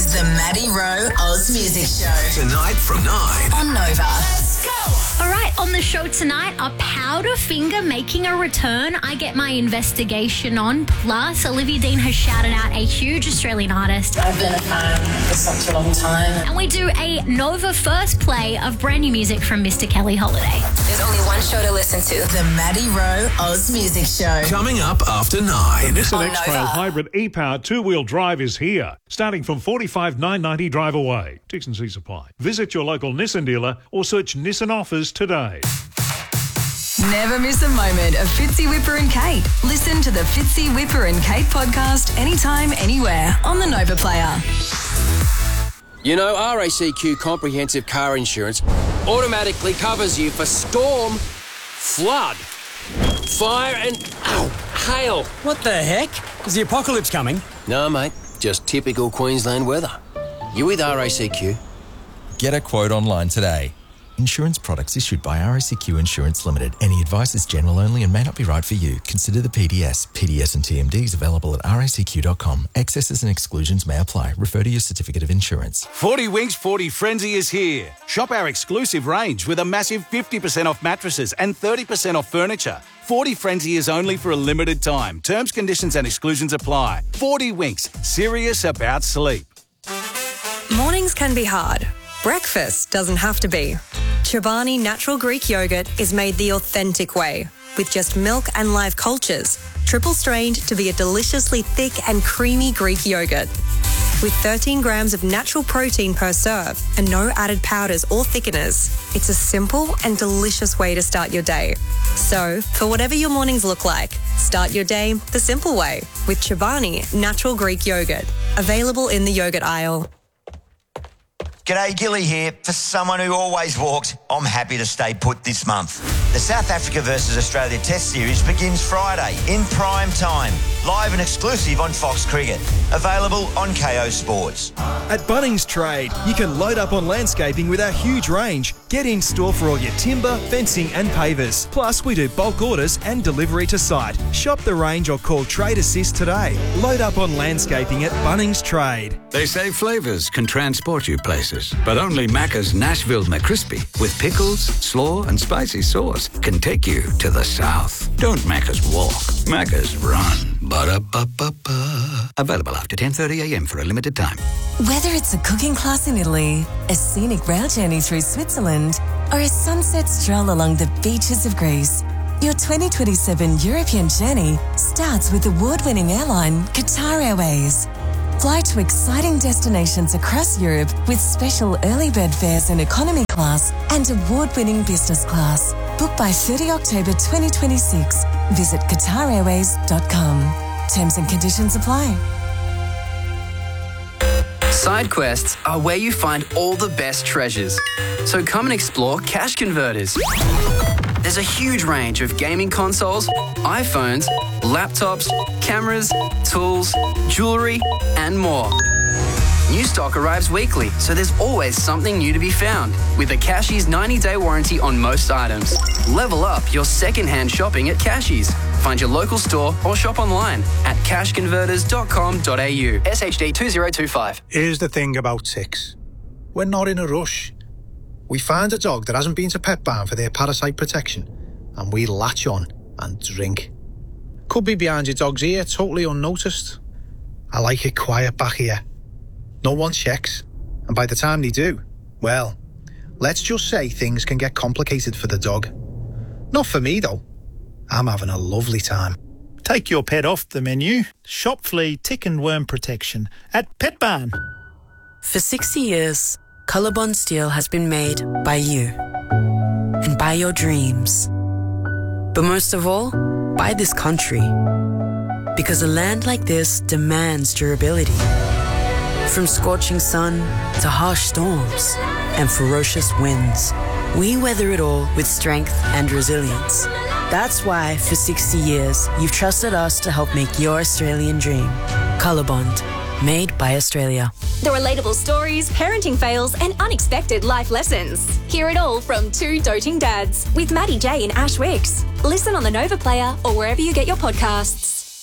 The Maddie Rowe Oz Music Show. Tonight from 9 on Nova. Let's go. All right, on the show tonight, a powder finger making a return. I get my investigation on. Plus, Olivia Dean has shouted out a huge Australian artist. I've been a fan for such a long time. And we do a Nova first play of brand new music from Mr. Kelly Holiday. There's only one show to listen to. The Maddie Rowe Oz Music Show. Coming up after 9. This X-Trail hybrid e-powered two-wheel drive is here, starting from $45,990 drive away. T&C Supply. Visit your local Nissan dealer or search Nissan offers today. Never miss a moment of Fitzy, Whipper and Kate. Listen to the Fitzy, Whipper and Kate podcast anytime, anywhere on the Nova Player. You know, RACQ Comprehensive Car Insurance automatically covers you for storm, flood, fire and, hail. What the heck? Is the apocalypse coming? No, mate, just typical Queensland weather. You with RACQ? Get a quote online today. Insurance products issued by RACQ Insurance Limited. Any advice is general only and may not be right for you. Consider the PDS. PDS and TMDs available at racq.com. Excesses and exclusions may apply. Refer to your certificate of insurance. 40 Winks 40 Frenzy is here. Shop our exclusive range with a massive 50% off mattresses and 30% off furniture. 40 Frenzy is only for a limited time. Terms, conditions and exclusions apply. 40 Winks. Serious about sleep. Mornings can be hard. Breakfast doesn't have to be. Chobani Natural Greek Yogurt is made the authentic way, with just milk and live cultures, triple strained to be a deliciously thick and creamy Greek yogurt. With 13 grams of natural protein per serve and no added powders or thickeners, it's a simple and delicious way to start your day. So, for whatever your mornings look like, start your day the simple way with Chobani Natural Greek Yogurt. Available in the yogurt aisle. G'day, Gilly here. For someone who always walks, I'm happy to stay put this month. The South Africa versus Australia Test Series begins Friday in prime time. Live and exclusive on Fox Cricket. Available on KO Sports. At Bunnings Trade, you can load up on landscaping with our huge range. Get in store for all your timber, fencing and pavers. Plus, we do bulk orders and delivery to site. Shop the range or call Trade Assist today. Load up on landscaping at Bunnings Trade. They say flavours can transport you places, but only Macca's Nashville McCrispy with pickles, slaw and spicy sauce can take you to the south. Don't Macca's walk, Macca's run. Ba-da-ba-ba-ba. Available after 10:30am for a limited time. Whether it's a cooking class in Italy, a scenic rail journey through Switzerland, or a sunset stroll along the beaches of Greece, your 2027 European journey starts with award-winning airline Qatar Airways. Fly to exciting destinations across Europe with special early bird fares in economy class and award-winning business class. Book by 30 October 2026. Visit QatarAirways.com. Terms and conditions apply. Side quests are where you find all the best treasures. So come and explore Cash Converters. There's a huge range of gaming consoles, iPhones, laptops, cameras, tools, jewellery, and more. New stock arrives weekly, so there's always something new to be found. With a Cashies 90-day warranty on most items. Level up your second-hand shopping at Cashies. Find your local store or shop online at cashconverters.com.au. SHD 2025. Here's the thing about ticks. We're not in a rush. We find a dog that hasn't been to Pet Barn for their parasite protection, and we latch on and drink. Could be behind your dog's ear, totally unnoticed. I like it quiet back here. No one checks, and by the time they do, well, let's just say things can get complicated for the dog. Not for me, though. I'm having a lovely time. Take your pet off the menu. Shop flea, tick and worm protection at Pet Barn. For 60 years, Colorbond Steel has been made by you and by your dreams. But most of all, by this country. Because a land like this demands durability. From scorching sun to harsh storms and ferocious winds, we weather it all with strength and resilience. That's why, for 60 years, you've trusted us to help make your Australian dream. Colorbond. Made by Australia. The relatable stories, parenting fails, and unexpected life lessons. Hear it all from two doting dads with Maddie J and Ash Wicks. Listen on the Nova Player or wherever you get your podcasts.